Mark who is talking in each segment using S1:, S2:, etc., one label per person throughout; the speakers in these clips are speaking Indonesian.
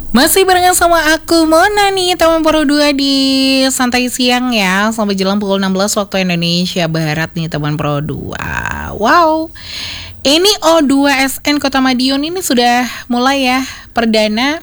S1: Masih barengan sama aku Mona nih, teman Pro 2 di Santai Siang ya. Sampai jelang pukul 16 waktu Indonesia Barat nih teman Pro 2. Wow, ini O2SN Kota Madiun ini sudah mulai ya. Perdana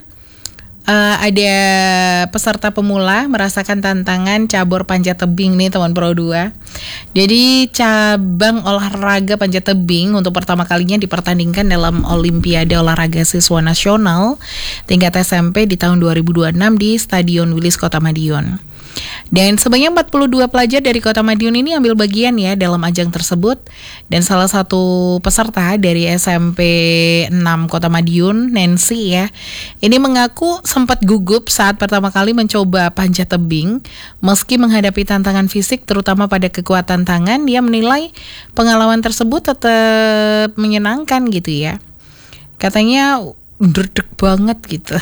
S1: ada peserta pemula merasakan tantangan cabur panjat tebing nih teman Pro 2. Jadi cabang olahraga panjat tebing untuk pertama kalinya dipertandingkan dalam Olimpiade Olahraga Siswa Nasional tingkat SMP di tahun 2026 di Stadion Wilis Kota Madiun. Dan sebanyak 42 pelajar dari Kota Madiun ini ambil bagian ya dalam ajang tersebut. Dan salah satu peserta dari SMP 6 Kota Madiun, Nancy ya, ini mengaku sempat gugup saat pertama kali mencoba panjat tebing. Meski menghadapi tantangan fisik terutama pada kekuatan tangan, dia menilai pengalaman tersebut tetap menyenangkan gitu ya. Katanya deg banget gitu.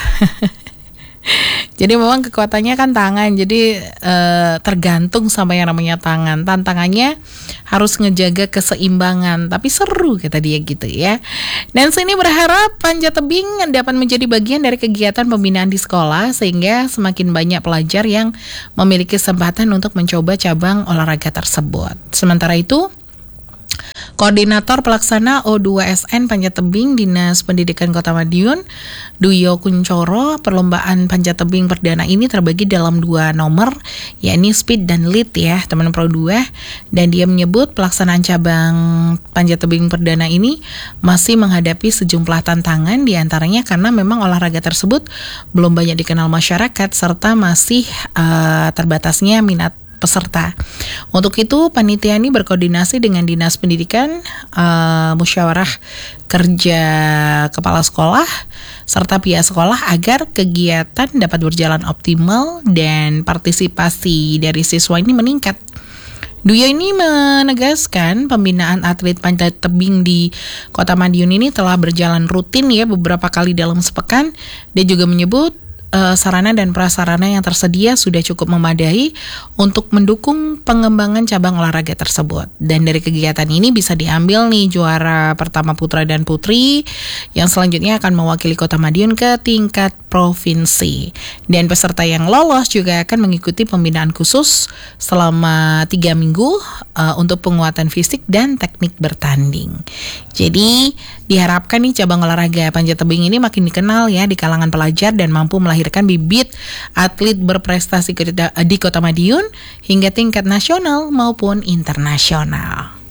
S1: Jadi memang kekuatannya kan tangan, jadi tergantung sama yang namanya tangan. Tantangannya harus ngejaga keseimbangan, tapi seru kata dia gitu ya. Dan sini berharap panjat tebing dapat menjadi bagian dari kegiatan pembinaan di sekolah sehingga semakin banyak pelajar yang memiliki kesempatan untuk mencoba cabang olahraga tersebut. Sementara itu, Koordinator Pelaksana O2SN Panjat Tebing Dinas Pendidikan Kota Madiun, Duyo Kuncoro, perlombaan panjat tebing perdana ini terbagi dalam 2 nomor, yakni speed dan lead ya, teman Pro 2. Dan dia menyebut pelaksanaan cabang panjat tebing perdana ini masih menghadapi sejumlah tantangan, diantaranya karena memang olahraga tersebut belum banyak dikenal masyarakat serta masih terbatasnya minat peserta. Untuk itu, panitia ini berkoordinasi dengan Dinas Pendidikan, musyawarah kerja kepala sekolah, serta pihak sekolah agar kegiatan dapat berjalan optimal dan partisipasi dari siswa ini meningkat. Duyo ini menegaskan pembinaan atlet panjat tebing di Kota Madiun ini telah berjalan rutin ya beberapa kali dalam sepekan. Dia juga menyebut sarana dan prasarana yang tersedia sudah cukup memadai untuk mendukung pengembangan cabang olahraga tersebut. Dan dari kegiatan ini bisa diambil nih juara pertama putra dan putri yang selanjutnya akan mewakili Kota Madiun ke tingkat provinsi. Dan peserta yang lolos juga akan mengikuti pembinaan khusus selama 3 minggu untuk penguatan fisik dan teknik bertanding. Jadi diharapkan nih cabang olahraga panjat tebing ini makin dikenal ya di kalangan pelajar dan mampu melahirkan bibit atlet berprestasi di Kota Madiun hingga tingkat nasional maupun internasional.